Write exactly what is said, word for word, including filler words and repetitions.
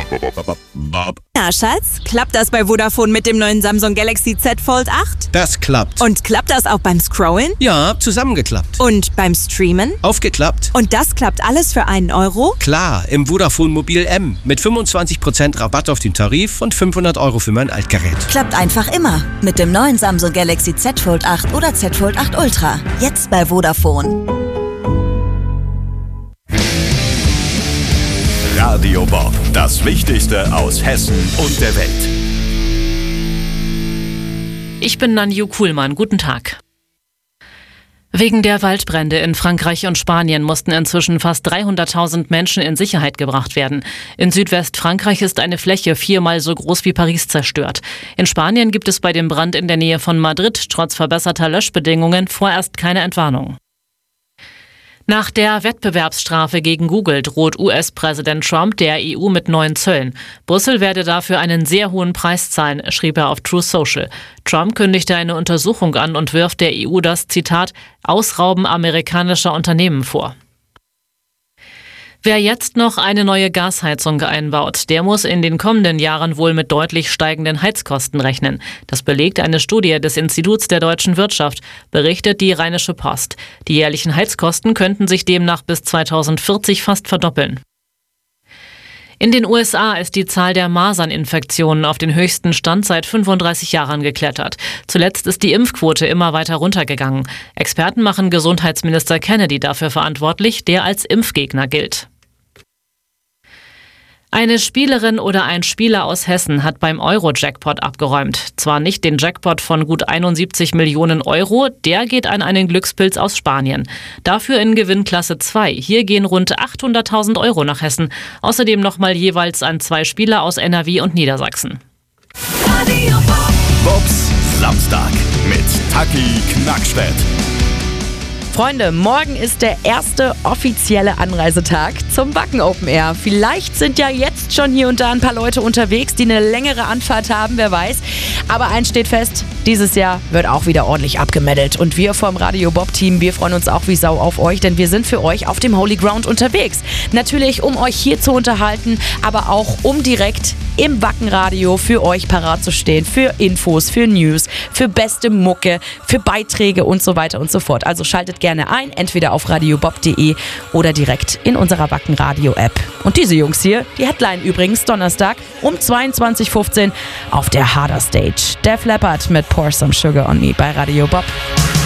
Na, Schatz, klappt das bei Vodafone mit dem neuen Samsung Galaxy Z Fold acht? Das klappt. Und klappt das auch beim Scrollen? Ja, zusammengeklappt. Und beim Streamen? Aufgeklappt. Und das klappt alles für einen Euro? Klar, im Vodafone Mobil M mit fünfundzwanzig Prozent Rabatt auf den Tarif und fünfhundert Euro für mein Altgerät. Klappt einfach immer mit dem neuen Samsung Galaxy Z Fold acht oder Z Fold acht Ultra. Jetzt bei Vodafone. Radio Bob, das Wichtigste aus Hessen und der Welt. Ich bin Nanju Kuhlmann. Guten Tag. Wegen der Waldbrände in Frankreich und Spanien mussten inzwischen fast dreihunderttausend Menschen in Sicherheit gebracht werden. In Südwestfrankreich ist eine Fläche viermal so groß wie Paris zerstört. In Spanien gibt es bei dem Brand in der Nähe von Madrid trotz verbesserter Löschbedingungen vorerst keine Entwarnung. Nach der Wettbewerbsstrafe gegen Google droht U S-Präsident Trump der E U mit neuen Zöllen. Brüssel werde dafür einen sehr hohen Preis zahlen, schrieb er auf Truth Social. Trump kündigte eine Untersuchung an und wirft der E U das, Zitat, Ausrauben amerikanischer Unternehmen vor. Wer jetzt noch eine neue Gasheizung einbaut, der muss in den kommenden Jahren wohl mit deutlich steigenden Heizkosten rechnen. Das belegt eine Studie des Instituts der deutschen Wirtschaft, berichtet die Rheinische Post. Die jährlichen Heizkosten könnten sich demnach bis zweitausendvierzig fast verdoppeln. In den U S A ist die Zahl der Maserninfektionen auf den höchsten Stand seit fünfunddreißig Jahren geklettert. Zuletzt ist die Impfquote immer weiter runtergegangen. Experten machen Gesundheitsminister Kennedy dafür verantwortlich, der als Impfgegner gilt. Eine Spielerin oder ein Spieler aus Hessen hat beim Euro-Jackpot abgeräumt. Zwar nicht den Jackpot von gut einundsiebzig Millionen Euro, der geht an einen Glückspilz aus Spanien. Dafür in Gewinnklasse zwei. Hier gehen rund achthunderttausend Euro nach Hessen. Außerdem nochmal jeweils an zwei Spieler aus N R W und Niedersachsen. Bobs Samstag mit Taki Knackstedt. Freunde, morgen ist der erste offizielle Anreisetag zum Wacken Open Air. Vielleicht sind ja jetzt schon hier und da ein paar Leute unterwegs, die eine längere Anfahrt haben, wer weiß. Aber eins steht fest, dieses Jahr wird auch wieder ordentlich abgemeddelt. Und wir vom Radio Bob Team, wir freuen uns auch wie Sau auf euch, denn wir sind für euch auf dem Holy Ground unterwegs. Natürlich, um euch hier zu unterhalten, aber auch um direkt im Wackenradio für euch parat zu stehen, für Infos, für News, für beste Mucke, für Beiträge und so weiter und so fort. Also schaltet gerne ein, entweder auf radiobob punkt de oder direkt in unserer Wackenradio-App. Und diese Jungs hier, die Headline übrigens Donnerstag um zweiundzwanzig Uhr fünfzehn auf der Harder Stage. Def Leppard mit Pour Some Sugar on Me bei Radio Bob.